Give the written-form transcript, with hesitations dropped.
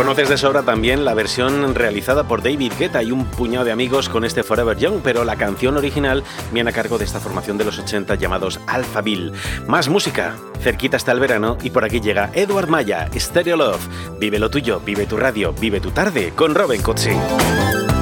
Conoces de sobra también la versión realizada por David Guetta y un puñado de amigos con este Forever Young, pero la canción original viene a cargo de esta formación de los 80 llamados Alphaville. Más música, cerquita está el verano y por aquí llega Edward Maya, Stereo Love. Vive lo tuyo, vive tu radio, vive tu tarde con Robin Cutsi.